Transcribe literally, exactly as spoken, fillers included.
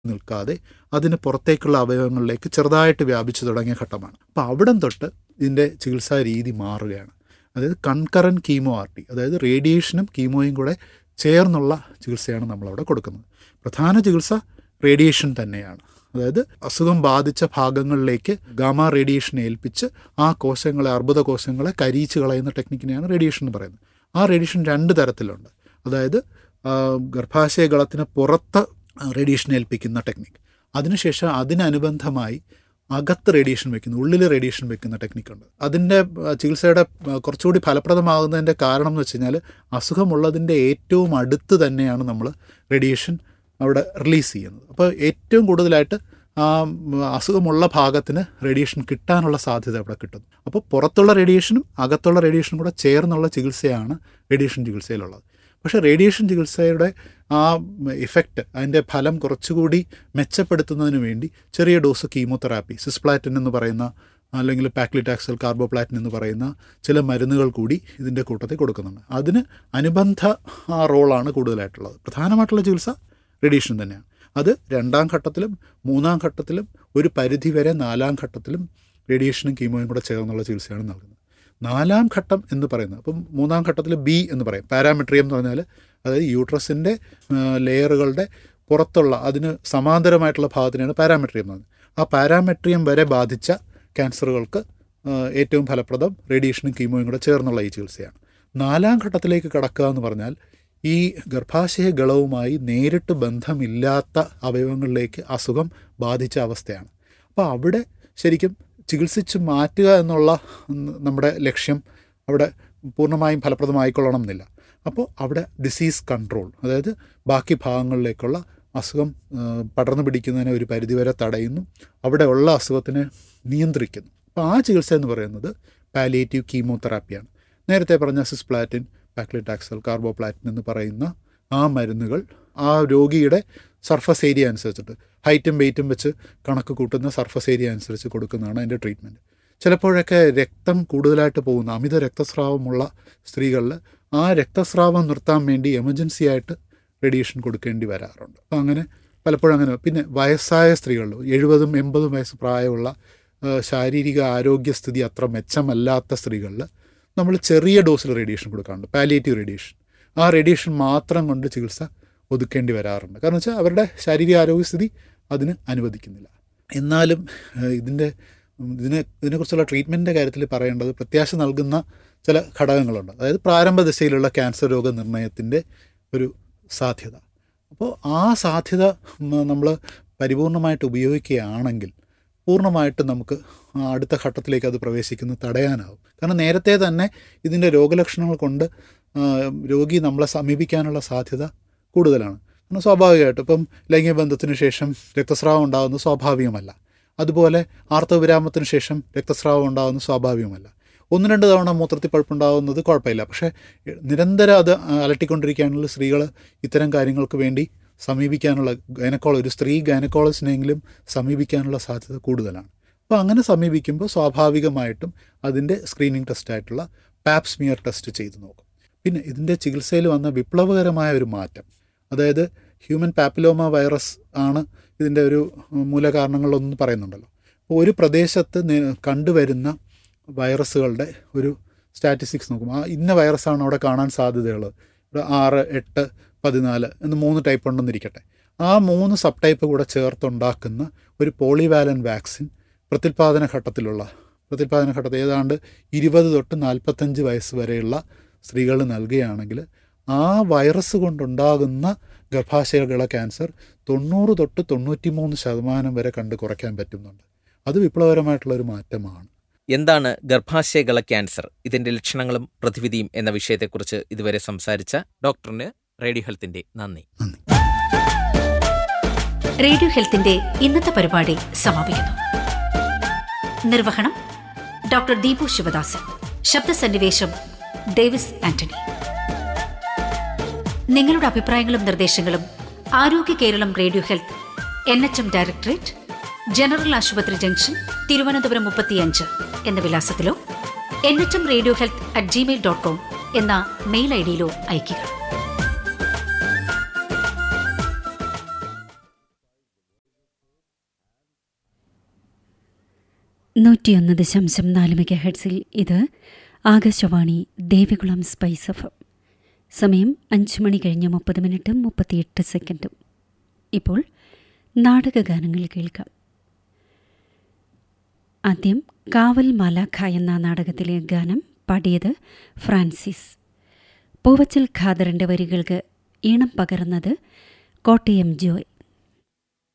നിൽക്കാതെ അതിന് പുറത്തേക്കുള്ള അവയവങ്ങളിലേക്ക് ചെറുതായിട്ട് വ്യാപിച്ചു തുടങ്ങിയ ഘട്ടമാണ്. അപ്പോൾ അവിടം തൊട്ട് ഇതിൻ്റെ ചികിത്സാ രീതി മാറുകയാണ്. അതായത് കൺകറൻറ്റ് കീമോ ആർ ടി, അതായത് റേഡിയേഷനും കീമോയും കൂടെ ചേർന്നുള്ള ചികിത്സയാണ് നമ്മളവിടെ കൊടുക്കുന്നത്. പ്രധാന ചികിത്സ റേഡിയേഷൻ തന്നെയാണ്. അതായത് അസുഖം ബാധിച്ച ഭാഗങ്ങളിലേക്ക് ഗാമ റേഡിയേഷൻ ഏൽപ്പിച്ച് ആ കോശങ്ങളെ, അർബുദ കോശങ്ങളെ കരിയിച്ച് കളയുന്ന ടെക്നിക്കിനെയാണ് റേഡിയേഷൻ എന്ന് പറയുന്നത്. ആ റേഡിയേഷൻ രണ്ട് തരത്തിലുണ്ട്. അതായത് ഗർഭാശയഗളത്തിന് പുറത്ത് റേഡിയേഷൻ ഏൽപ്പിക്കുന്ന ടെക്നിക്ക്, അതിനുശേഷം അതിനനുബന്ധമായി അകത്ത് റേഡിയേഷൻ വെക്കുന്ന, ഉള്ളിൽ റേഡിയേഷൻ വെക്കുന്ന ടെക്നിക്കുണ്ട്. അതിൻ്റെ ചികിത്സയുടെ കുറച്ചുകൂടി ഫലപ്രദമാകുന്നതിൻ്റെ കാരണം എന്ന് വെച്ച് കഴിഞ്ഞാൽ അസുഖമുള്ളതിൻ്റെ ഏറ്റവും അടുത്ത് തന്നെയാണ് നമ്മൾ റേഡിയേഷൻ അവിടെ റിലീസ് ചെയ്യുന്നത്. അപ്പോൾ ഏറ്റവും കൂടുതലായിട്ട് ആ അസുഖമുള്ള ഭാഗത്തിന് റേഡിയേഷൻ കിട്ടാനുള്ള സാധ്യത അവിടെ കിട്ടുന്നു. അപ്പോൾ പുറത്തുള്ള റേഡിയേഷനും അകത്തുള്ള റേഡിയേഷനും കൂടെ ചേർന്നുള്ള ചികിത്സയാണ് റേഡിയേഷൻ ചികിത്സയിലുള്ളത്. പക്ഷേ റേഡിയേഷൻ ചികിത്സയുടെ ആ ഇഫക്റ്റ്, അതിൻ്റെ ഫലം കുറച്ചുകൂടി മെച്ചപ്പെടുത്തുന്നതിന് വേണ്ടി ചെറിയ ഡോസ് കീമോതെറാപ്പി, സിസ്പ്ലാറ്റിൻ എന്ന് പറയുന്ന അല്ലെങ്കിൽ പാക്ലിറ്റാക്സൽ, കാർബോപ്ലാറ്റിൻ എന്ന് പറയുന്ന ചില മരുന്നുകൾ കൂടി ഇതിൻ്റെ കൂട്ടത്തിൽ കൊടുക്കുന്നുണ്ട്. അതിന് അനുബന്ധ ആ റോളാണ് കൂടുതലായിട്ടുള്ളത്. പ്രധാനമായിട്ടുള്ള ചികിത്സ റേഡിയേഷൻ തന്നെയാണ്. അത് രണ്ടാം ഘട്ടത്തിലും മൂന്നാം ഘട്ടത്തിലും ഒരു പരിധിവരെ നാലാം ഘട്ടത്തിലും റേഡിയേഷനും കീമോയും കൂടെ ചേർന്നുള്ള ചികിത്സയാണ് നൽകുന്നത്. നാലാം ഘട്ടം എന്ന് പറയുന്നത്, അപ്പം മൂന്നാം ഘട്ടത്തിൽ ബി എന്ന് പറയും, പാരാമെട്രിയം എന്ന് പറഞ്ഞാൽ അതായത് യൂട്രസിൻ്റെ ലെയറുകളുടെ പുറത്തുള്ള അതിന് സമാന്തരമായിട്ടുള്ള ഭാഗത്തിനാണ് പാരാമെട്രിയം എന്ന് പറയുന്നത്. ആ പാരാമെട്രിയം വരെ ബാധിച്ച ക്യാൻസറുകൾക്ക് ഏറ്റവും ഫലപ്രദം റേഡിയേഷനും കീമോയും കൂടെ ചേർന്നുള്ള ഈ ചികിത്സയാണ്. നാലാം ഘട്ടത്തിലേക്ക് കടക്കുക എന്ന് പറഞ്ഞാൽ ഈ ഗർഭാശയ ഗളവുമായി നേരിട്ട് ബന്ധമില്ലാത്ത അവയവങ്ങളിലേക്ക് അസുഖം ബാധിച്ച അവസ്ഥയാണ്. അപ്പോൾ അവിടെ ശരിക്കും ചികിത്സിച്ച് മാറ്റുക എന്നുള്ള നമ്മുടെ ലക്ഷ്യം അവിടെ പൂർണ്ണമായും ഫലപ്രദമായിക്കൊള്ളണം എന്നില്ല. അപ്പോൾ അവിടെ ഡിസീസ് കൺട്രോൾ, അതായത് ബാക്കി ഭാഗങ്ങളിലേക്കുള്ള അസുഖം പടർന്നു പിടിക്കുന്നതിനെ ഒരു പരിധിവരെ തടയുന്നു, അവിടെ ഉള്ള അസുഖത്തിനെ നിയന്ത്രിക്കുന്നു. അപ്പോൾ ആ ചികിത്സ എന്ന് പറയുന്നത് പാലിയേറ്റീവ് കീമോതെറാപ്പിയാണ്. നേരത്തെ പറഞ്ഞ സിസ്പ്ലാറ്റിൻ, പാക്ലിറ്റാക്സൽ, കാർബോപ്ലാറ്റിൻ എന്ന് പറയുന്ന ആ മരുന്നുകൾ ആ രോഗിയുടെ സർഫസ് ഏരിയ അനുസരിച്ചിട്ട്, ഹൈറ്റും വെയ്റ്റും വെച്ച് കണക്ക് കൂട്ടുന്ന സർഫസ് ഏരിയ അനുസരിച്ച് കൊടുക്കുന്നതാണ് അതിൻ്റെ ട്രീറ്റ്മെൻറ്റ്. ചിലപ്പോഴൊക്കെ രക്തം കൂടുതലായിട്ട് പോകുന്ന, അമിത രക്തസ്രാവമുള്ള സ്ത്രീകളിൽ ആ രക്തസ്രാവം നിർത്താൻ വേണ്ടി എമർജൻസി ആയിട്ട് റേഡിയേഷൻ കൊടുക്കേണ്ടി വരാറുണ്ട്. അപ്പോൾ അങ്ങനെ പലപ്പോഴും അങ്ങനെ. പിന്നെ വയസ്സായ സ്ത്രീകളിൽ, എഴുപതും എൺപതും വയസ്സ് പ്രായമുള്ള ശാരീരിക ആരോഗ്യസ്ഥിതി അത്ര മെച്ചമല്ലാത്ത സ്ത്രീകളിൽ നമ്മൾ ചെറിയ ഡോസിൽ റേഡിയേഷൻ കൊടുക്കാറുണ്ട്, പാലിയേറ്റീവ് റേഡിയേഷൻ. ആ റേഡിയേഷൻ മാത്രം കൊണ്ട് ചികിത്സ ഒതുക്കേണ്ടി വരാറുണ്ട്. കാരണം വെച്ചാൽ അവരുടെ ശാരീരിക ആരോഗ്യസ്ഥിതി അതിന് അനുവദിക്കുന്നില്ല. എന്നാലും ഇതിൻ്റെ ഇതിനെ ഇതിനെക്കുറിച്ചുള്ള ട്രീറ്റ്മെൻറ്റിൻ്റെ കാര്യത്തിൽ പറയേണ്ടത് പ്രത്യാശ നൽകുന്ന ചില ഘടകങ്ങളുണ്ട്. അതായത് പ്രാരംഭ ദശയിലുള്ള ക്യാൻസർ രോഗനിർണയത്തിൻ്റെ ഒരു സാധ്യത. അപ്പോൾ ആ സാധ്യത നമ്മൾ പരിപൂർണമായിട്ട് ഉപയോഗിക്കുകയാണെങ്കിൽ പൂർണ്ണമായിട്ട് നമുക്ക് അടുത്ത ഘട്ടത്തിലേക്ക് അത് പ്രവേശിക്കുന്നത് തടയാനാവും. കാരണം നേരത്തെ തന്നെ ഇതിൻ്റെ രോഗലക്ഷണങ്ങൾ കൊണ്ട് രോഗി നമ്മളെ സമീപിക്കാനുള്ള സാധ്യത കൂടുതലാണ്. കാരണം സ്വാഭാവികമായിട്ടും ഇപ്പം ലൈംഗിക ബന്ധത്തിന് ശേഷം രക്തസ്രാവം ഉണ്ടാകുന്നത് സ്വാഭാവികമല്ല. അതുപോലെ ആർത്തവവിരാമത്തിന് ശേഷം രക്തസ്രാവം ഉണ്ടാകുന്നത് സ്വാഭാവികമല്ല. ഒന്ന് രണ്ട് തവണ മൂത്രത്തിൽ പഴുപ്പുണ്ടാകുന്നത് കുഴപ്പമില്ല. പക്ഷേ നിരന്തരം അത് അലട്ടിക്കൊണ്ടിരിക്കുകയാണെങ്കിൽ സ്ത്രീകൾ ഇത്തരം കാര്യങ്ങൾക്ക് വേണ്ടി സമീപിക്കാനുള്ള ഗൈനക്കോള ഒരു സ്ത്രീ ഗൈനക്കോളജിനെങ്കിലും സമീപിക്കാനുള്ള സാധ്യത കൂടുതലാണ്. അപ്പോൾ അങ്ങനെ സമീപിക്കുമ്പോൾ സ്വാഭാവികമായിട്ടും അതിൻ്റെ സ്ക്രീനിങ് ടെസ്റ്റായിട്ടുള്ള പാപ്പ് സ്മിയർ ടെസ്റ്റ് ചെയ്ത് നോക്കും. പിന്നെ ഇതിൻ്റെ ചികിത്സയിൽ വന്ന വിപ്ലവകരമായ ഒരു മാറ്റം, അതായത് ഹ്യൂമൻ പാപ്പിലോമ വൈറസ് ആണ് ഇതിൻ്റെ ഒരു മൂലകാരണങ്ങളൊന്നും പറയുന്നുണ്ടല്ലോ. അപ്പോൾ ഒരു പ്രദേശത്ത് കണ്ടുവരുന്ന വൈറസുകളുടെ ഒരു സ്റ്റാറ്റിസ്റ്റിക്സ് നോക്കും. ആ ഇന്ന വൈറസാണ് അവിടെ കാണാൻ സാധ്യതയുള്ളത്. ഇവിടെ ആറ്, എട്ട്, പതിനാല് എന്ന് മൂന്ന് ടൈപ്പ് ഉണ്ടെന്നിരിക്കട്ടെ. ആ മൂന്ന് സബ് ടൈപ്പ് കൂടെ ചേർത്തുണ്ടാക്കുന്ന ഒരു പോളിവാലൻ വാക്സിൻ പ്രത്യുൽപാദന ഘട്ടത്തിലുള്ള പ്രത്യുൽപാദന ഘട്ടത്തിൽ ഏതാണ്ട് ഇരുപത് തൊട്ട് നാൽപ്പത്തഞ്ച് വയസ്സ് വരെയുള്ള സ്ത്രീകൾ നൽകുകയാണെങ്കിൽ ആ വൈറസ് കൊണ്ടുണ്ടാകുന്ന ഗർഭാശയഗള ക്യാൻസർ തൊണ്ണൂറ് തൊട്ട് തൊണ്ണൂറ്റി മൂന്ന് ശതമാനം വരെ കണ്ട് കുറയ്ക്കാൻ പറ്റുന്നുണ്ട്. അത് വിപ്ലവകരമായിട്ടുള്ളൊരു മാറ്റമാണ്. എന്താണ് ഗർഭാശയഗള ക്യാൻസർ, ഇതിൻ്റെ ലക്ഷണങ്ങളും പ്രതിവിധിയും എന്ന വിഷയത്തെക്കുറിച്ച് ഇതുവരെ സംസാരിച്ച ഡോക്ടറിന് റേഡിയോ ഹെൽത്തിന്റെ നന്ദി. റേഡിയോ ഹെൽത്തിന്റെ ഇന്നത്തെ പരിപാടി സമാപിക്കുന്നു. നിർവഹണം ഡോക്ടർ ദീപു ശിവദാസൻ. ശബ്ദസന്നിവേശം ഡേവിസ് ആന്റണി. നിങ്ങളുടെ അഭിപ്രായങ്ങളും നിർദ്ദേശങ്ങളും ആരോഗ്യ Keralam radio health N H M directorate, general ആശുപത്രി ജംഗ്ഷൻ, തിരുവനന്തപുരം മുപ്പത്തിയഞ്ച് എന്ന വിലാസത്തിലോ N H M radio health at Gmail dot com എന്ന മെയിൽ ഐ ഡിയിലോ അയയ്ക്കുക. നൂറ്റിയൊന്ന് ദശാംശം നാല് മെഗാ ഹെഡ്സിൽ ഇത് Akashvani Devikulam spice F M. സമയം അഞ്ച് മണി കഴിഞ്ഞ് മുപ്പത് മിനിറ്റും മുപ്പത്തിയെട്ട് സെക്കൻഡും. ഇപ്പോൾ നാടകഗാനങ്ങൾ കേൾക്കാം. ആദ്യം കാവൽ മാലാഖ എന്ന നാടകത്തിലെ ഗാനം പാടിയത് ഫ്രാൻസിസ്. പൂവച്ചൽ ഖാദറിൻ്റെ വരികൾക്ക് ഈണം പകർന്നത് കോട്ടയം ജോയ്.